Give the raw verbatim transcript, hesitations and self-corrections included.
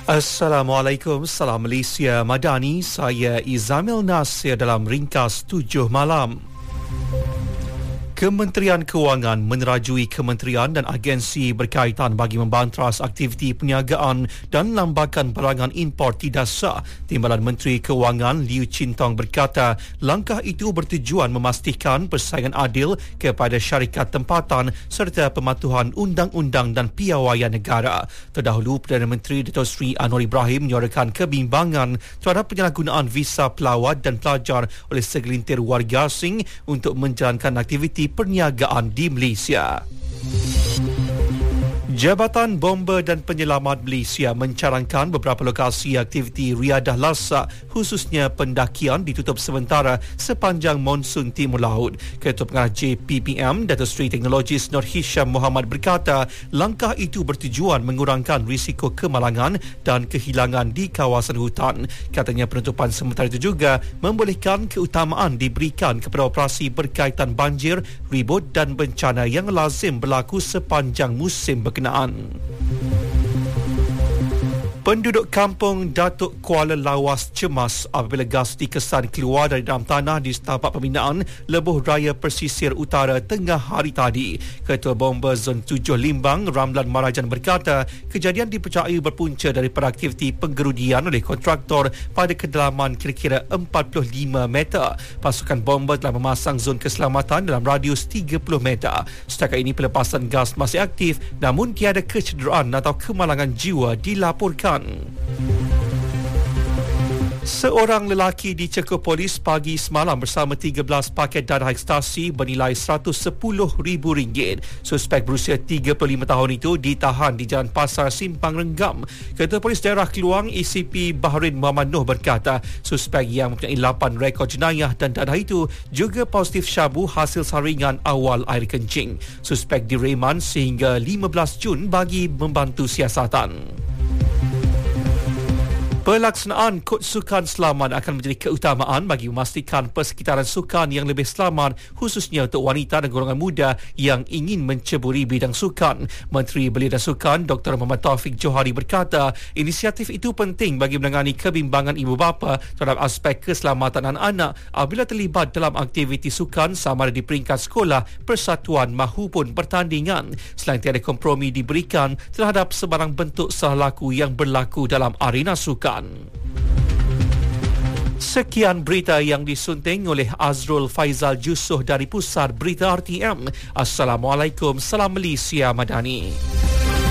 Assalamualaikum, salam Malaysia Madani. Saya Izamil Nasir dalam ringkas tujuh malam. Kementerian Kewangan menerajui kementerian dan agensi berkaitan bagi membantras aktiviti perniagaan dan lambakan barangan impor tidak sah. Timbalan Menteri Kewangan Liu Chin Tong berkata, langkah itu bertujuan memastikan persaingan adil kepada syarikat tempatan serta pematuhan undang-undang dan piawaian negara. Terdahulu, Perdana Menteri Dato' Sri Anwar Ibrahim menyuarakan kebimbangan terhadap penyalahgunaan visa pelawat dan pelajar oleh segelintir warga asing untuk menjalankan aktiviti perniagaan di Malaysia. Jabatan Bomber dan Penyelamat Malaysia mencarangkan beberapa lokasi aktiviti riadah lasak khususnya pendakian ditutup sementara sepanjang monsun Timur Laut. Ketua Pengarah J P P M Dato' Seri Teknologis Nur Hisham Muhammad berkata, langkah itu bertujuan mengurangkan risiko kemalangan dan kehilangan di kawasan hutan. Katanya penutupan sementara itu juga membolehkan keutamaan diberikan kepada operasi berkaitan banjir, ribut dan bencana yang lazim berlaku sepanjang musim berkenaan. Penduduk kampung Datuk Kuala Lawas cemas apabila gas dikesan keluar dari dalam tanah di setapak pembinaan Lebuh Raya Persisir Utara tengah hari tadi. Ketua Bomber Zon tujuh Limbang, Ramlan Marajan berkata, kejadian dipercayai berpunca daripada aktiviti penggerudian oleh kontraktor pada kedalaman kira-kira empat puluh lima meter. Pasukan bomber telah memasang zon keselamatan dalam radius tiga puluh meter. Setakat ini pelepasan gas masih aktif namun tiada kecederaan atau kemalangan jiwa dilaporkan. Seorang lelaki dicekur polis pagi semalam bersama tiga belas paket darah ekstasi bernilai seratus sepuluh ribu ringgit. Suspek berusia tiga puluh lima tahun itu ditahan di Jalan Pasar Simpang Renggam. Ketua Polis Daerah Keluang A C P Bahrin Muhammad Noh berkata, suspek yang mempunyai lapan rekod jenayah dan darah itu juga positif syabu hasil saringan awal air kencing. Suspek direman sehingga lima belas Jun bagi membantu siasatan. Pelaksanaan kod sukan selamat akan menjadi keutamaan bagi memastikan persekitaran sukan yang lebih selamat khususnya untuk wanita dan golongan muda yang ingin menceburi bidang sukan. Menteri Belia dan Sukan Doktor Muhammad Taufik Johari berkata, inisiatif itu penting bagi menangani kebimbangan ibu bapa terhadap aspek keselamatan anak-anak apabila terlibat dalam aktiviti sukan sama ada di peringkat sekolah, persatuan mahupun pertandingan. Selain tiada kompromi diberikan terhadap sebarang bentuk salah laku yang berlaku dalam arena sukan. Sekian berita yang disunting oleh Azrul Faizal Jusoh dari Pusat Berita R T M. Assalamualaikum, salam Malaysia Madani.